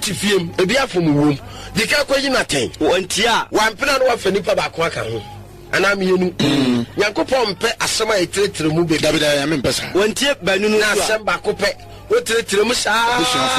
ti fiem ebi afom wom di ka kwaji na ten wontia wampena no wafa nipa ba ko aka ho ana meyenu Nyankopɔn pɛ asɛm a eteretere mu be Dabida ya mempesa wontie banunu na asɛm ba ko pɛ o teretere mu saa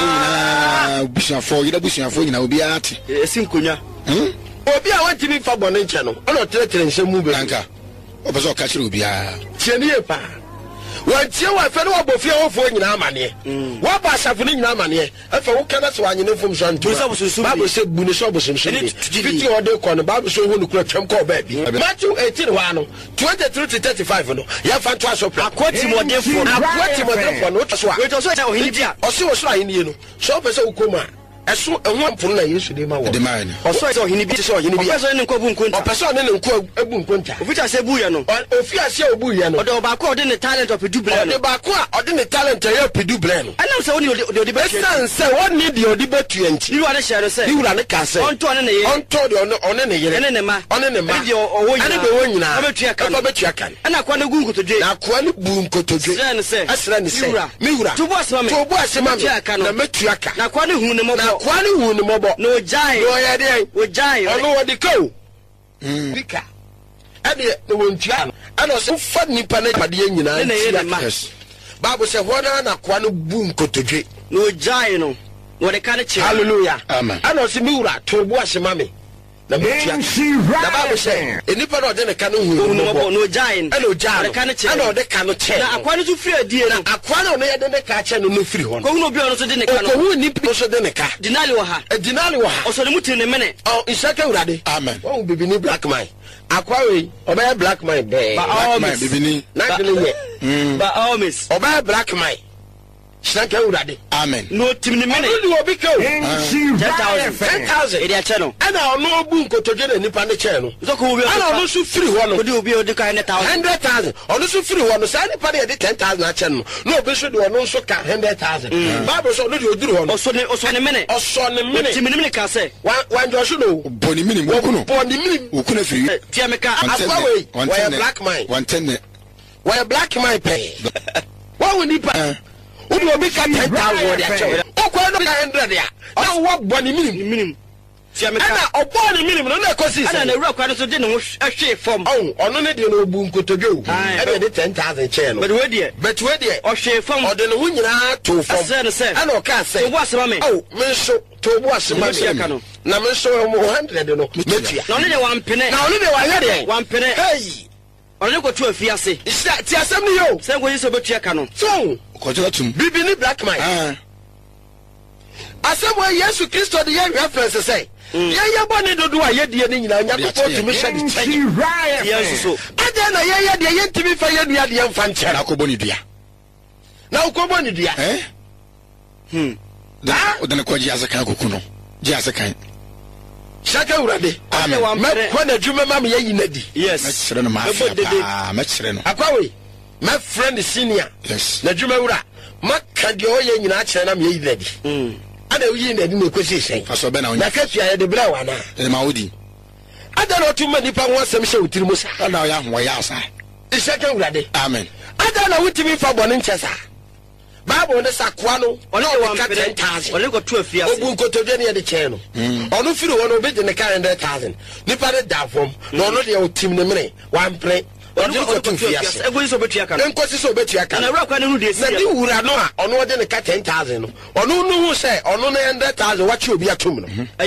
busuafo nyina obi ate esinkonya obi a wantimi fa bɔne nkyɛ no ɔno teretere nsɛm mu be nanka obeso ka kire obi a tienie pa wantie wa fɛ no wabɔfie hɔfoɔ nyina amane waba asafo no nyina amane ɛfɛ wo kana sɛ wanyene fom so anto Bible sɛ bu ne sɛ ɔbosomsom fiti ɔde kɔ no Bible sɛ hu no kura twam kɔ baabi Matthew 18 hɔ ano 23 to 35 no yɛfa nto aso pra akotimɔdenfoɔ no wotɔ so a ɔse wɔ soro ahennie no sɛ wopɛ sɛ wokɔm a ɛso ɛho ampono na Yesu de ma wɔ ɔsɔ sɛ ɔhene bi sɛ ɔhene bi ɔpɛ sɛ ne nkɔ bu nkonta ɔpɛ sɛ ɔne ne nkɔ abu nkonta ofita sɛ bu yɛ no ofi ase a obu yɛ no ɔde ɔbaako ɔde ne talent ɔpedu brɛ no ɔde baako a ɔde ne talent ɛyɛ pedu brɛ no ɛnam sɛ wone ɔde bɛtua ɛsan sɛ wɔne deɛ ɔde bɛtua nti ne wura ne hyɛ no sɛ ne wura ne ka sɛ ɔntɔ ne ne yere ɔntɔ deɛ ɔne ne yere ɛne ne ma ɔne ne ma ɛne deɛ ɔwɔ nyinaa ɔbɛtua ka no ɔbɛtua ka no ɛna akoa no gu nkotodwe na akoa no bu nkotodwe srɛ ne sɛ ɛsrɛ ne sɛ me wura tobo asɛma me tobo asɛma me na mɛtua ka na akoa no hu ne na mmɔbɔ akoa no hu ne mmɔbɔ na ɔgyae ɔno wɔde ka o bika ɛdeɛ na wɔntua no ɛna ɔsɛ wofa nnipa no adeɛ nyinaa ne yɛ ne ma Bible sɛ hɔ no na akoa no bu nkotodwe na ɔgyae no na wɔde ka no kyerɛ hallelujah amen ɛna ɔsɛ me wura tobo asɛma me na mɛtua na Bible sɛ enipa na ɔde ne ka no hu ne mmɔbɔ na ɔgyae no ɛna ɔgyaa no ɛna ɔde ka no kyɛ na akoa no so firi adie no akoa no ɔno yɛde ne ka kyɛ no no firi hɔ no kɔhu no obi a ɔno so de ne ka no ɔkɔhu nnipa no so de ne ka dinali wɔ ha adinale wɔ ha ɔsɔ ne mu tiri ne mene nhyɛ ka Awurade amen wɔn bibini black man akoa wei ɔbɛyɛ black man bɛɛ black man bibini na dene yɛ ba always ɔbɛyɛ black man hyɛ ka Awurade amen no tim ne mene ɔno de obi ka o 10,000 ɛde akyɛ no ɛna ɔno obu nkotodwe na nipa ne kyɛn no sɔkɔ obi ɛna ɔno nso firi hɔ no ɔde obi a ɔde ka 100,000 ɔno nso firi hɔ no saa nipa de yɛde 10,000 akyɛ no na obi nso de ɔno nso ka 100,000 Bible sɛ ɔno de oduru hɔ no ɔsɔ ne mene ɔsɔ ne mene tim ne mene ka sɛ wanjɔso no bɔne minim wokuno bɔne minim wokuno firi tia me ka afa wei wɔyɛ black man wantenne wɔyɛ black man pɛɛ wɔwo nipa wode obi ka 10,000 wɔde akyɛ wokɔɛ no ka 100 a na wowɔ bɔne minim tia me ka ɛna ɔbɔɔ ne minim no na ɛkɔsi ɛna na wura kwa no so de ne ho hwee fam ɔno ne deɛ no ɔbu nkotodwe o ɛne de 10,000 kyɛɛ no bɛde wei deɛ bɛtiwe deɛ ɔhwee fam ɔde ne ho nyinaa too fam asɛ ne sɛ ɛna ɔkaa sɛ tobo asɛma me me nso tobo asɛma me na me nso 100 no mɛtua na ɔne deɛ wampene na ɔno deɛ wayɛ deɛ wampene hei ɔno ne kɔto afiase ti asɛm ne yɛ o sɛ nkɔyi sɛ ɔbɛtua ka no so kɔgyina tum bibi ne black man asɛm wɔ Yesu Kristo de yɛ reference sɛ yɛyɛ bɔne dodo a yɛdeɛ no nyinaa Nyankopɔn tumi hyɛ de kyɛn yɛn nso so adɛn na yɛyɛ deɛ yɛntumi fa yɛ nua deɛ mfa nkyɛn na akɔbɔ ne dua na wokɔbɔ ne dua wode ne kɔgye ase kan koku no gye ase kan hyɛ ka Awurade mɛkɔ n'adwuma ma meyɛyi no adi mɛkyerɛ no maafia paa mɛkyerɛ no akwa wei mɛfrɛ ne senior yes n'adwuma wura maka deɛ ɔyɛ nyinaa kyerɛ na meyɛyi no adi ana woyi no adi na ɛkɔsi sɛn fa so bɛ na na ka tua yɛde berɛ wo anaa ma wodi ada na ɔtumi ma nipa ho asɛm hyɛ wo tiri mu saa ana ɔyɛ ahoɔyɛ asa hyɛ ka Awurade amen ada na wotumi fa bɔne nkyɛ saa Bible ne sakoa no ɔne ɔde wɔn ka mpere 10,000 ɔne kɔto afiase obu nkotodwe ne yɛde kyɛn no ɔno firi hɔ no obi de ne ka 100,000 nipa ne da fam na ɔno deɛ ɔtim ne mene wampere ɔde kɔto fiase ɛnkɔyi sɛ ɔbɛtua ka no nkɔsi sɛ ɔbɛtua ka na wura kwa ne hu deɛ na si de wura no a ɔno ɔde ne ka 10,000 no ɔno no hu sɛ ɔno ne 100,000 wakye obi atom no